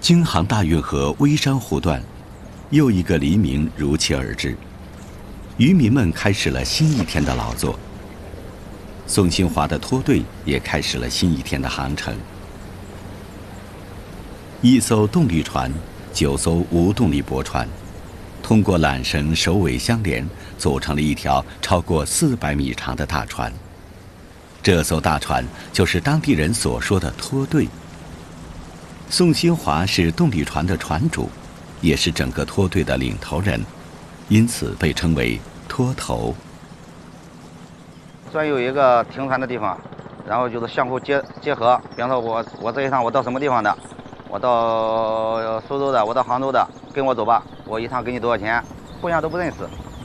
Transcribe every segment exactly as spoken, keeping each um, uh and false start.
京杭大运河微山湖段，又一个黎明如期而至，渔民们开始了新一天的劳作。宋新华的拖队也开始了新一天的航程。一艘动力船，九艘无动力驳船，通过缆绳首尾相连，组成了一条超过四百米长的大船。这艘大船就是当地人所说的拖队。宋新华是动力船的船主，也是整个拖队的领头人，因此被称为拖头。 专有一个停船的地方，然后就是相互结结合。比方说我我这一趟我到什么地方的，我到苏州的，我到杭州的，跟我走吧，我一趟给你多少钱，互相都不认识。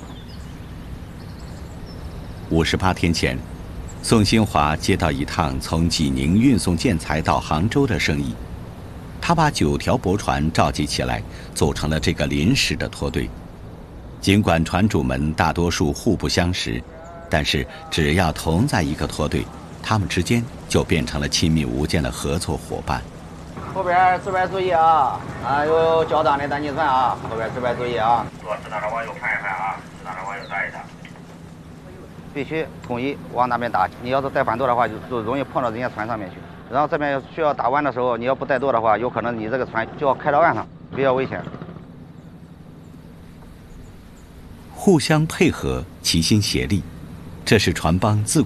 五十八天前，宋新华接到一趟从济宁运送建材到杭州的生意，他把九条驳船召集起来，组成了这个临时的拖队。尽管船主们大多数互不相识，但是只要同在一个拖队，他们之间就变成了亲密无间的合作伙伴。 后边这边注意啊！啊，有脚掌的单击船啊，后边这边注意啊！ 说适当的往右看一看啊，适当的往右打一打。 必须统一往那边打。你要是带反舵的话，就就容易碰到人家船上面去。然后这边需要打弯的时候，你要不带舵的话，有可能你这个船就要开到岸上，比较危险。 互相配合，齐心协力，这是船帮自